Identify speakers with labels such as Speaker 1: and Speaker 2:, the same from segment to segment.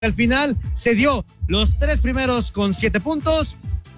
Speaker 1: Al final se dio los 3 primeros con 7 puntos.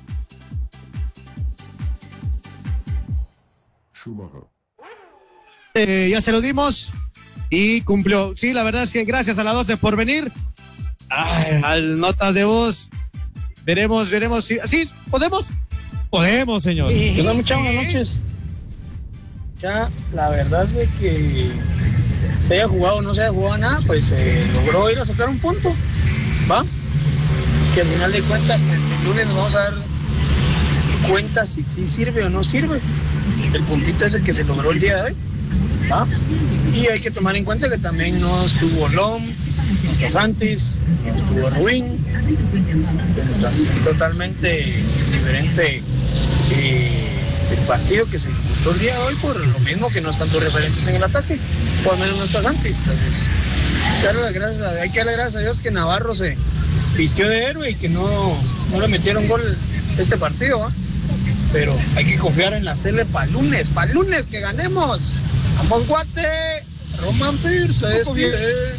Speaker 1: Ya se lo dimos y cumplió. Sí, la verdad es que gracias a la 12 por venir. Al notas de voz. Veremos si. ¿Sí? ¿Podemos? Podemos, señor.
Speaker 2: Hola, muchas buenas noches. Ya, la verdad es de que se haya jugado o no se haya jugado nada, pues logró ir a sacar un punto, ¿va? Que al final de cuentas, pues el lunes nos vamos a dar cuenta si sí sirve o no sirve. El puntito es el que se logró el día de hoy, ¿va? Y hay que tomar en cuenta que también no estuvo Lom, no está Santis, no estuvo Rubín. Entonces es totalmente diferente el partido que se disputó el día de hoy, por lo mismo que no están tus referentes en el ataque, o al menos no está Santis. Entonces hay que darle gracias a Dios que Navarro se vistió de héroe y que no le metieron gol este partido, ¿va? Pero hay que confiar en la Cele para lunes que ganemos. ¡Vamos, Guate! Roman Pierce se despide.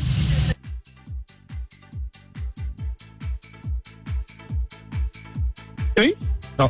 Speaker 1: ¿Sí? No.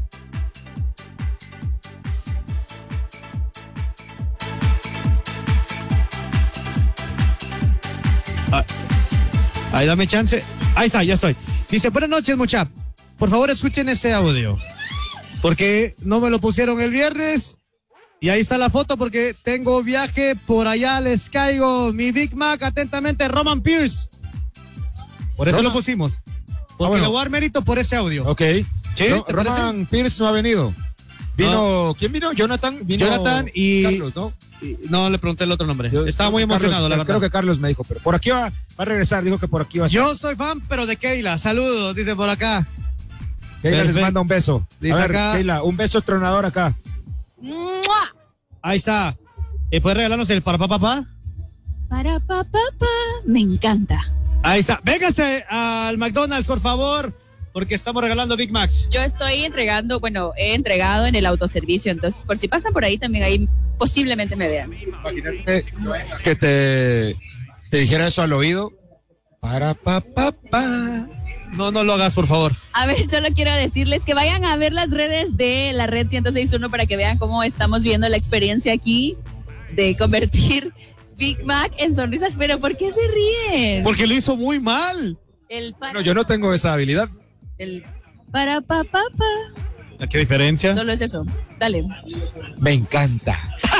Speaker 1: Ahí dame chance. Ahí está, ya estoy. Dice, buenas noches, mucha. Por favor, escuchen este audio. Porque no me lo pusieron el viernes. Y ahí está la foto porque tengo viaje por allá, les caigo. Mi Big Mac, atentamente, Roman Pierce. Por eso lo pusimos. Porque le voy a dar mérito por ese audio.
Speaker 3: Ok.
Speaker 1: ¿Sí?
Speaker 3: Roman Pierce no ha venido. Vino, ¿quién vino? Jonathan.
Speaker 1: Jonathan y
Speaker 3: Carlos, ¿no?
Speaker 1: No, le pregunté el otro nombre. Estaba muy emocionado,
Speaker 3: Carlos,
Speaker 1: la verdad.
Speaker 3: Creo que Carlos me dijo, pero por aquí va a regresar, dijo que por aquí va a ser.
Speaker 1: Yo soy fan, pero de Keila. Saludos, dice por acá.
Speaker 3: Keila les manda un beso.
Speaker 1: Dice
Speaker 3: a ver,
Speaker 1: acá.
Speaker 3: Keila, un beso tronador acá.
Speaker 4: ¡Mua!
Speaker 1: Ahí está. ¿Puedes regalarnos el para papá?
Speaker 4: Para papá, me encanta.
Speaker 1: Ahí está. Véngase al McDonald's, por favor, porque estamos regalando Big Macs.
Speaker 4: Yo estoy entregando, he entregado en el autoservicio, entonces por si pasan por ahí también ahí posiblemente me vean.
Speaker 3: Imagínate que te dijera eso al oído. Para papá.
Speaker 1: No lo hagas, por favor.
Speaker 4: A ver, solo quiero decirles que vayan a ver las redes de la Red 106.1 para que vean cómo estamos viendo la experiencia aquí de convertir Big Mac en sonrisas. Pero ¿por qué se ríen?
Speaker 1: Porque lo hizo muy mal.
Speaker 3: No, yo no tengo esa habilidad.
Speaker 4: El para papá.
Speaker 1: ¿Qué diferencia?
Speaker 4: Solo es eso. Dale.
Speaker 3: Me encanta.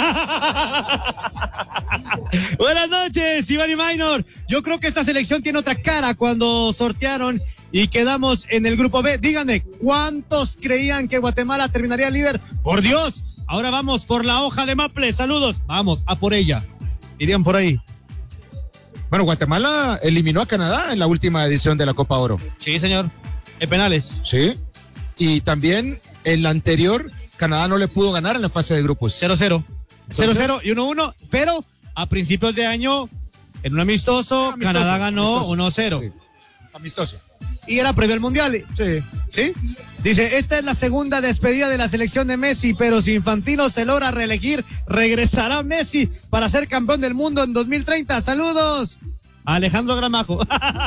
Speaker 1: Buenas noches, Iván y Minor. Yo creo que esta selección tiene otra cara cuando sortearon y quedamos en el grupo B. Díganme, ¿cuántos creían que Guatemala terminaría líder? Por Dios, ahora vamos por la hoja de Maple. Saludos. Vamos, a por ella. Irían por ahí.
Speaker 3: Bueno, Guatemala eliminó a Canadá en la última edición de la Copa Oro.
Speaker 1: Sí, señor. En penales.
Speaker 3: Sí. Y también en la anterior, Canadá no le pudo ganar en la fase de grupos.
Speaker 1: 0-0. 0-0 y 1-1, pero a principios de año, en un amistoso Canadá ganó 1-0.
Speaker 3: Sí. Amistoso.
Speaker 1: Y era previo al Mundial.
Speaker 3: Sí.
Speaker 1: ¿Sí? Dice, esta es la segunda despedida de la selección de Messi, pero si Infantino se logra reelegir, regresará Messi para ser campeón del mundo en 2030. ¡Saludos! Alejandro Gramajo.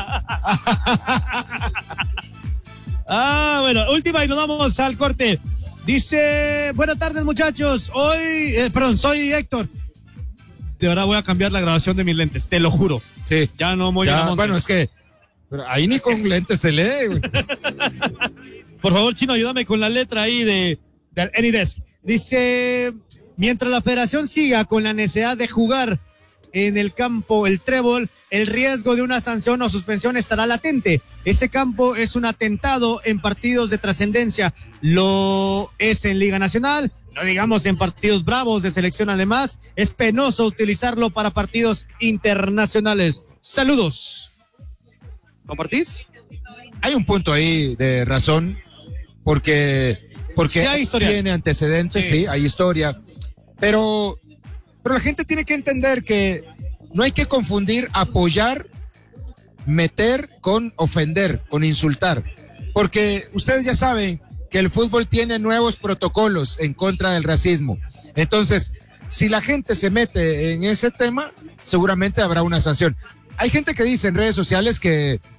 Speaker 1: Bueno, última y nos vamos al corte. Dice, buenas tardes, muchachos. Soy Héctor. De verdad voy a cambiar la grabación de mis lentes, te lo juro.
Speaker 3: Sí.
Speaker 1: Ya no voy a Montes.
Speaker 3: Bueno, es que pero ahí ni con lentes se lee, güey.
Speaker 1: Por favor, Chino, ayúdame con la letra ahí del AnyDesk. Dice, mientras la federación siga con la necesidad de jugar en el campo el trébol, el riesgo de una sanción o suspensión estará latente. Ese campo es un atentado en partidos de trascendencia. Lo es en Liga Nacional, no digamos en partidos bravos de selección. Además, es penoso utilizarlo para partidos internacionales. Saludos. ¿Compartís?
Speaker 3: Hay un punto ahí de razón, porque
Speaker 1: sí hay historia.
Speaker 3: Tiene antecedentes, sí, hay historia, pero la gente tiene que entender que no hay que confundir apoyar, meter con ofender, con insultar, porque ustedes ya saben que el fútbol tiene nuevos protocolos en contra del racismo. Entonces, si la gente se mete en ese tema, seguramente habrá una sanción. hay gente que dice en redes sociales que